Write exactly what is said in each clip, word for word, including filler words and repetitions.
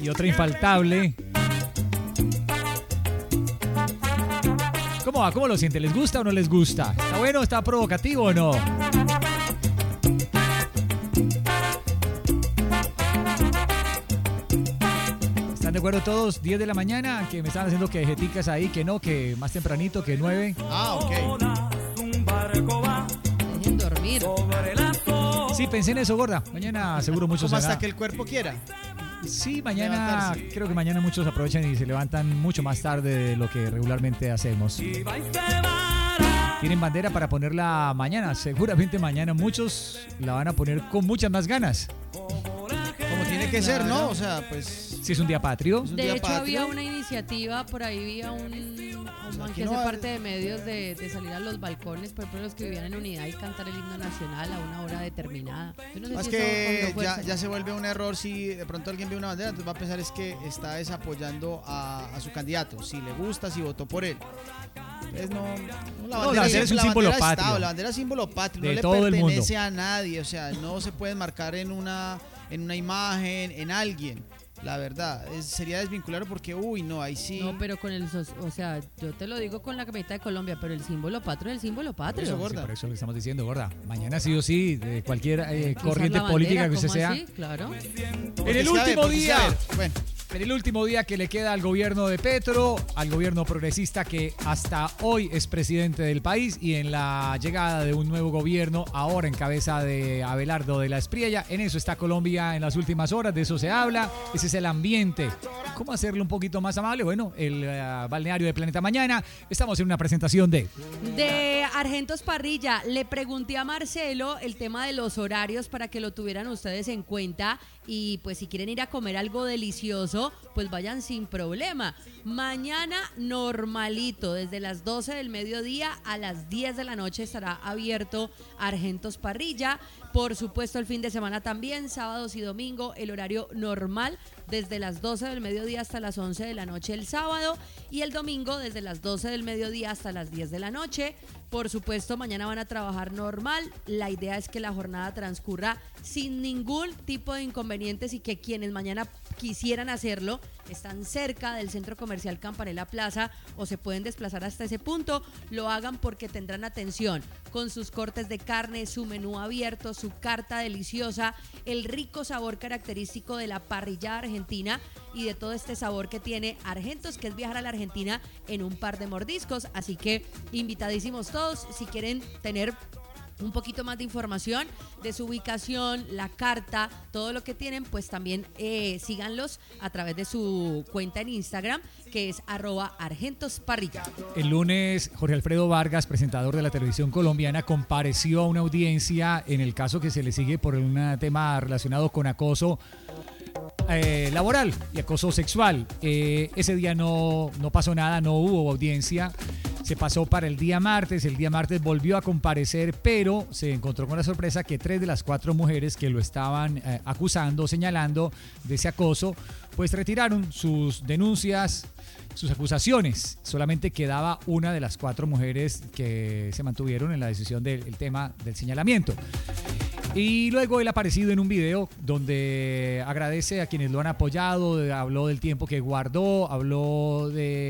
Y otra infaltable. ¿Cómo va? ¿Cómo lo siente? ¿Les gusta o no les gusta? ¿Está bueno? ¿Está provocativo o no? ¿Están de acuerdo todos? diez de la mañana, que me están haciendo quejeticas ahí, que no, que más tempranito, que nueve. Ah, ok. Dejen dormir. Sí, pensé en eso, gorda. Mañana seguro muchos Como será. hasta que el cuerpo quiera. Sí, mañana, levantarse. creo que mañana muchos aprovechan y se levantan mucho más tarde de lo que regularmente hacemos. Tienen bandera para ponerla mañana. Seguramente mañana muchos la van a poner con muchas más ganas. Como tiene que ser, ¿no? O sea, pues... Si es un día patrio. Es un De día hecho, patrio. había una iniciativa, por ahí había un, un man aquí que no hace va- parte de medios de, de salir a los balcones, por ejemplo, los que vivían en unidad y cantar el himno nacional a una hora determinada. Yo no sé Es si que eso cogió ya, fuerza. ya se vuelve un error si de pronto alguien ve una bandera, entonces va a pensar es que está desapoyando a, a su candidato, si le gusta, si votó por él. Entonces no, no, la No, bandera, la bandera es un la símbolo bandera es patrio. Estado, la bandera es símbolo patrio, De no le todo el mundo. pertenece a nadie, o sea, no se puede marcar en una, en una imagen, en alguien. La verdad, es- sería desvincularlo porque, uy, no, ahí sí. No, pero con el, so- o sea, yo te lo digo con la camiseta de Colombia, pero el símbolo patrio es el símbolo patrio. Eso, Sí, gorda. por eso lo estamos diciendo, gorda. Mañana sí o sí, de cualquier eh, Usar corriente la bandera, política que usted ¿cómo sea. así? Claro. Porque En el es que, a ver, último porque es que, a día. ver, bueno, En el último día que le queda al gobierno de Petro, al gobierno progresista que hasta hoy es presidente del país, y en la llegada de un nuevo gobierno, ahora en cabeza de Abelardo de la Espriella, en eso está Colombia en las últimas horas, de eso se habla, ese es el ambiente. ¿Cómo hacerlo un poquito más amable? Bueno, el uh, balneario de Planeta Mañana, estamos en una presentación de... De Argentos Parrilla, le pregunté a Marcelo el tema de los horarios para que lo tuvieran ustedes en cuenta, y pues si quieren ir a comer algo delicioso, pues vayan sin problema. Mañana normalito, desde las doce del mediodía a las diez de la noche estará abierto Argentos Parrilla. Por supuesto, el fin de semana también, sábados y domingo, el horario normal, desde las doce del mediodía hasta las once de la noche el sábado, y el domingo desde las doce del mediodía hasta las diez de la noche. Por supuesto, mañana van a trabajar normal. La idea es que la jornada transcurra sin ningún tipo de inconvenientes y que quienes mañana quisieran hacerlo están cerca del Centro Comercial Campanella Plaza o se pueden desplazar hasta ese punto, lo hagan porque tendrán atención con sus cortes de carne, su menú abierto, su carta deliciosa, el rico sabor característico de la parrillada argentina y de todo este sabor que tiene Argentos, que es viajar a la Argentina en un par de mordiscos. Así que invitadísimos todos. Si quieren tener un poquito más de información de su ubicación, la carta, todo lo que tienen, pues también eh, síganlos a través de su cuenta en Instagram, que es arroba argentosparrilla. El lunes, Jorge Alfredo Vargas, presentador de la televisión colombiana, compareció a una audiencia en el caso que se le sigue por un tema relacionado con acoso eh, laboral y acoso sexual. Eh, ese día no, no pasó nada, no hubo audiencia. Se pasó para el día martes, el día martes volvió a comparecer, pero se encontró con la sorpresa que tres de las cuatro mujeres que lo estaban eh, acusando, señalando de ese acoso, pues retiraron sus denuncias, sus acusaciones. Solamente quedaba una de las cuatro mujeres que se mantuvieron en la decisión del el tema del señalamiento. Y luego él ha aparecido en un video donde agradece a quienes lo han apoyado, de- habló del tiempo que guardó, habló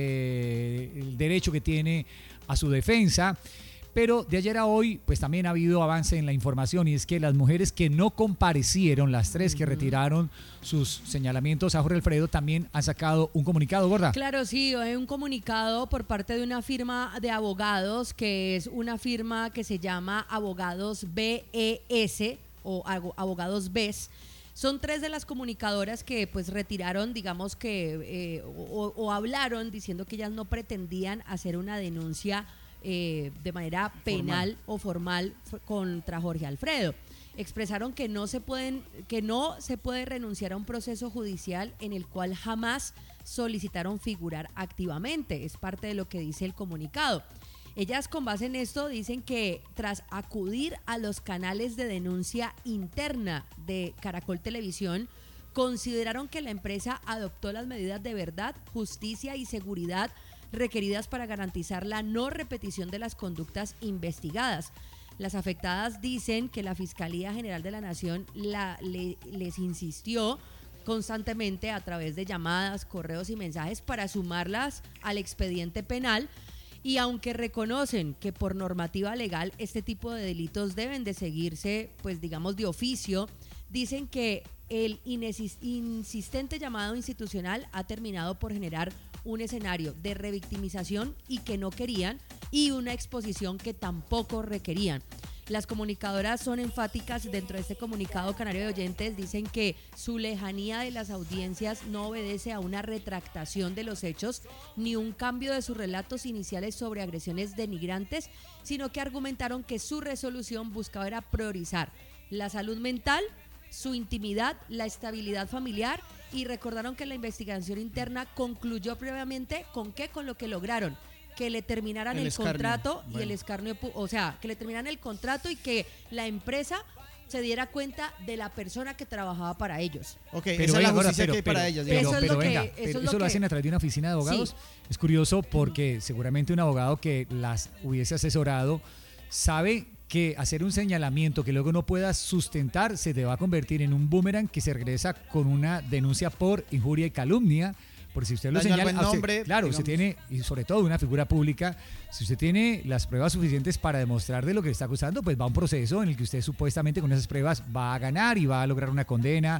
del derecho que tiene a su defensa. Pero de ayer a hoy, pues también ha habido avance en la información, y es que las mujeres que no comparecieron, las tres que retiraron sus señalamientos a Jorge Alfredo, también han sacado un comunicado, gorda. Claro, sí, hay un comunicado por parte de una firma de abogados, que es una firma que se llama Abogados B E S o Abo- Abogados B E S. Son tres de las comunicadoras que pues retiraron, digamos que, eh, o, o hablaron diciendo que ellas no pretendían hacer una denuncia eh, de manera penal Formal. o formal f- contra Jorge Alfredo. Expresaron que no se pueden, que no se puede renunciar a un proceso judicial en el cual jamás solicitaron figurar activamente. Es parte de lo que dice el comunicado. Ellas, con base en esto, dicen que tras acudir a los canales de denuncia interna de Caracol Televisión, consideraron que la empresa adoptó las medidas de verdad, justicia y seguridad requeridas para garantizar la no repetición de las conductas investigadas. Las afectadas dicen que la Fiscalía General de la Nación la, le- les insistió constantemente a través de llamadas, correos y mensajes para sumarlas al expediente penal. Y aunque reconocen que por normativa legal este tipo de delitos deben de seguirse, pues digamos de oficio, dicen que el insistente llamado institucional ha terminado por generar un escenario de revictimización y que no querían, y una exposición que tampoco requerían. Las comunicadoras son enfáticas dentro de este comunicado canario de oyentes, dicen que su lejanía de las audiencias no obedece a una retractación de los hechos ni un cambio de sus relatos iniciales sobre agresiones denigrantes, sino que argumentaron que su resolución buscaba era priorizar la salud mental, su intimidad, la estabilidad familiar, y recordaron que la investigación interna concluyó previamente con qué, con lo que lograron, que le terminaran el, el contrato bueno. y el escarnio, o sea, que le terminaran el contrato y que la empresa se diera cuenta de la persona que trabajaba para ellos. Ok, pero esa es la justicia pero, que hay pero, para ellas. Pero, eso pero, es lo pero que, venga, eso, pero es eso lo, lo que... hacen a través de una oficina de abogados. Sí. Es curioso porque seguramente un abogado que las hubiese asesorado sabe que hacer un señalamiento que luego no puedas sustentar se te va a convertir en un boomerang que se regresa con una denuncia por injuria y calumnia. Porque si usted lo Daño señala, al buen nombre, usted, claro, digamos. usted tiene, y sobre todo una figura pública, si usted tiene las pruebas suficientes para demostrar de lo que le está acusando, pues va a un proceso en el que usted supuestamente con esas pruebas va a ganar y va a lograr una condena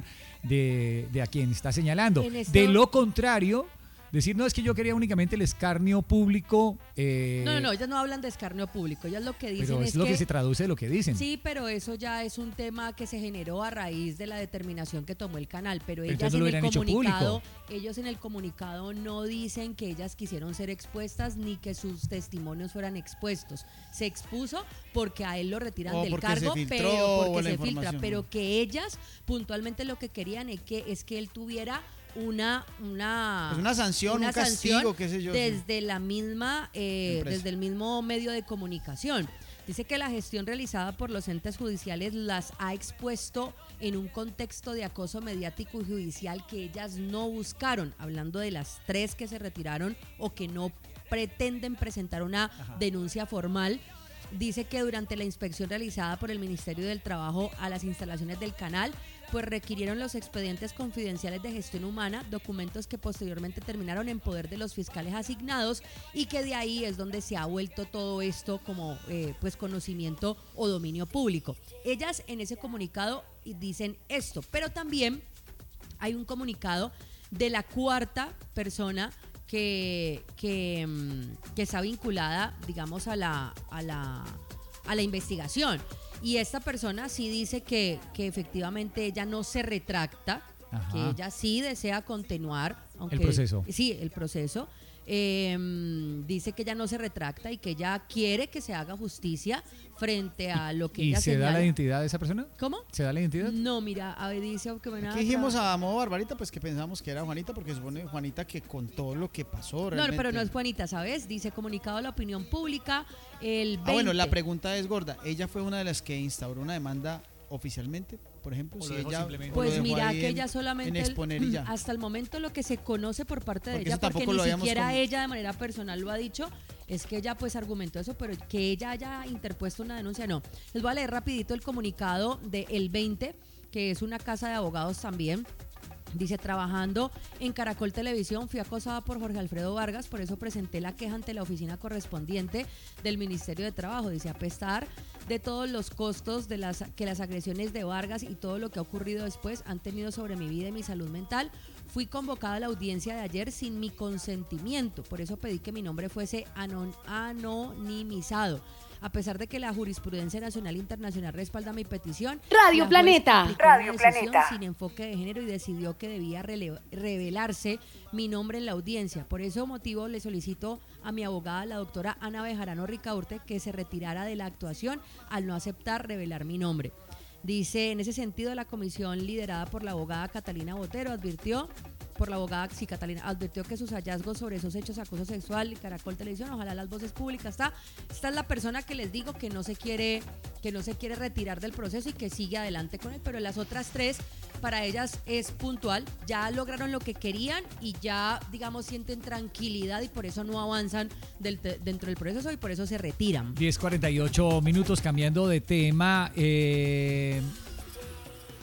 de, de a quien está señalando. Esto... De lo contrario, decir, no, es que yo quería únicamente el escarnio público. Eh, no, no, no, ellas no hablan de escarnio público, ellas lo que dicen pero es, es lo que, que se traduce de lo que dicen. Sí, pero eso ya es un tema que se generó a raíz de la determinación que tomó el canal, pero, pero ellas en el comunicado, público. ellos en el comunicado no dicen que ellas quisieron ser expuestas ni que sus testimonios fueran expuestos. Se expuso porque a él lo retiran o del cargo, se filtró, pero porque se filtra, ¿no? pero que ellas puntualmente lo que querían es que, es que él tuviera una una pues una sanción, una un castigo, sanción qué sé yo, desde sí. la misma eh, Empresa. desde el mismo medio de comunicación. Dice que la gestión realizada por los entes judiciales las ha expuesto en un contexto de acoso mediático y judicial que ellas no buscaron, hablando de las tres que se retiraron o que no pretenden presentar una Ajá. denuncia formal. Dice que durante la inspección realizada por el Ministerio del Trabajo a las instalaciones del canal, pues requirieron los expedientes confidenciales de gestión humana, documentos que posteriormente terminaron en poder de los fiscales asignados, y que de ahí es donde se ha vuelto todo esto como eh, pues conocimiento o dominio público. Ellas en ese comunicado dicen esto, pero también hay un comunicado de la cuarta persona que, que, que está vinculada, digamos, a la, a la, a la investigación. Y esta persona sí dice que, que efectivamente ella no se retracta, Ajá. que ella sí desea continuar. Aunque, el proceso. Sí, el proceso. Eh, dice que ella no se retracta y que ella quiere que se haga justicia frente a lo que ¿Y ella se señala. da la identidad de esa persona? ¿Cómo? ¿Se da la identidad? No, mira, a ver, dice que me Aquí dijimos a modo Barbarita, pues que pensamos que era Juanita, porque supone Juanita que contó lo que pasó realmente. No, pero no es Juanita, ¿sabes? Dice comunicado a la opinión pública el veinte. Ah, bueno, la pregunta es gorda. ¿Ella fue una de las que instauró una demanda oficialmente, por ejemplo? Si ella, pues mira que ella solamente en exponer y ya. Hasta el momento lo que se conoce por parte de porque ella, porque ni siquiera como... ella de manera personal lo ha dicho, es que ella pues argumentó eso, pero que ella haya interpuesto una denuncia, no. Les voy a leer rapidito el comunicado de El veinte, que es una casa de abogados también. Dice, trabajando en Caracol Televisión, fui acosada por Jorge Alfredo Vargas, por eso presenté la queja ante la oficina correspondiente del Ministerio de Trabajo. Dice, a pesar de todos los costos de las que las agresiones de Vargas y todo lo que ha ocurrido después han tenido sobre mi vida y mi salud mental, fui convocada a la audiencia de ayer sin mi consentimiento. Por eso pedí que mi nombre fuese anon- anonimizado. A pesar de que la jurisprudencia nacional e internacional respalda mi petición, Radio Planeta, Radio Planeta, sin enfoque de género, y decidió que debía rele- revelarse mi nombre en la audiencia. Por ese motivo le solicito a mi abogada, la doctora Ana Bejarano Ricaurte, que se retirara de la actuación al no aceptar revelar mi nombre. Dice, en ese sentido, la comisión liderada por la abogada Catalina Botero advirtió por la abogada, sí, Catalina, advirtió que sus hallazgos sobre esos hechos de acoso sexual y Caracol Televisión, ojalá las voces públicas, está, esta es la persona que les digo que no se quiere, que no se quiere retirar del proceso y que sigue adelante con él, pero las otras tres, para ellas es puntual, ya lograron lo que querían y ya, digamos, sienten tranquilidad y por eso no avanzan del, dentro del proceso y por eso se retiran. diez cuarenta y ocho minutos, cambiando de tema. eh...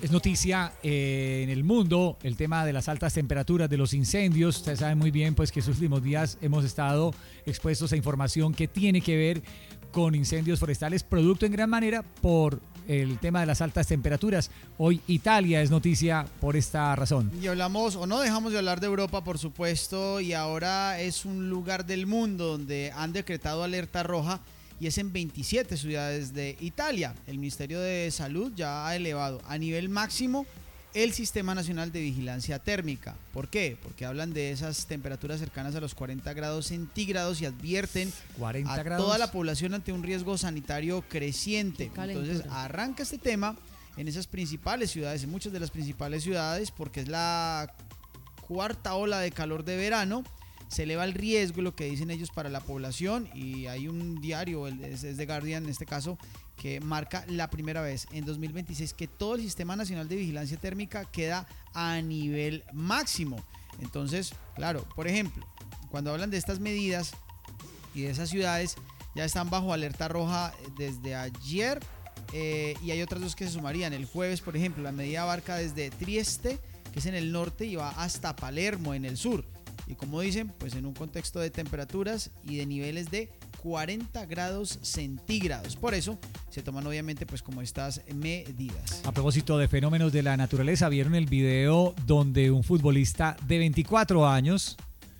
Es noticia eh, en el mundo el tema de las altas temperaturas, de los incendios. Ustedes saben muy bien pues que estos últimos días hemos estado expuestos a información que tiene que ver con incendios forestales, producto en gran manera por el tema de las altas temperaturas. Hoy Italia es noticia por esta razón. Y hablamos, o no dejamos de hablar de Europa, por supuesto, y ahora es un lugar del mundo donde han decretado alerta roja, y es en veintisiete ciudades de Italia. El Ministerio de Salud ya ha elevado a nivel máximo el Sistema Nacional de Vigilancia Térmica. ¿Por qué? Porque hablan de esas temperaturas cercanas a los cuarenta grados centígrados y advierten cuarenta a grados. toda la población ante un riesgo sanitario creciente. Entonces arranca este tema en esas principales ciudades, en muchas de las principales ciudades, porque es la cuarta ola de calor de verano. Se eleva el riesgo, lo que dicen ellos, para la población, y hay un diario, es The Guardian en este caso, que marca la primera vez en dos mil veintiséis que todo el Sistema Nacional de Vigilancia Térmica queda a nivel máximo. Entonces, claro, por ejemplo, cuando hablan de estas medidas y de esas ciudades, ya están bajo alerta roja desde ayer, eh, y hay otras dos que se sumarían. El jueves, por ejemplo, la medida abarca desde Trieste, que es en el norte, y va hasta Palermo, en el sur. Y como dicen, pues en un contexto de temperaturas y de niveles de cuarenta grados centígrados. Por eso se toman obviamente pues como estas medidas. A propósito de fenómenos de la naturaleza, ¿vieron el video donde un futbolista de veinticuatro años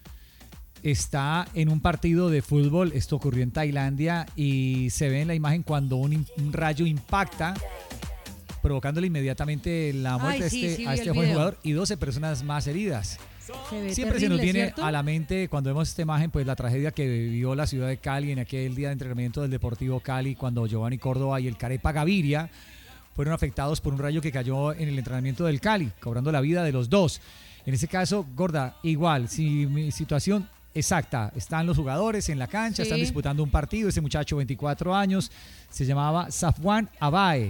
está en un partido de fútbol? Esto ocurrió en Tailandia y se ve en la imagen cuando un, un rayo impacta, provocándole inmediatamente la muerte Ay, sí, a este, sí, a este joven jugador y doce personas más heridas. Se Siempre terrible, se nos viene ¿cierto? a la mente cuando vemos esta imagen pues la tragedia que vivió la ciudad de Cali en aquel día de entrenamiento del Deportivo Cali, cuando Giovanni Córdoba y el Carepa Gaviria fueron afectados por un rayo que cayó en el entrenamiento del Cali, cobrando la vida de los dos. En ese caso, Gorda, igual, si mi situación exacta, están los jugadores en la cancha, sí. Están disputando un partido, ese muchacho veinticuatro años, se llamaba Safwan Abae,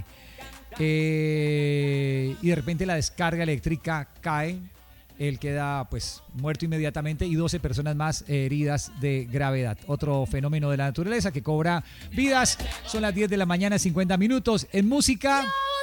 eh, y de repente la descarga eléctrica cae. Él queda pues muerto inmediatamente y doce personas más heridas de gravedad. Otro fenómeno de la naturaleza que cobra vidas. Son las diez de la mañana, cincuenta minutos. En música... ¡No!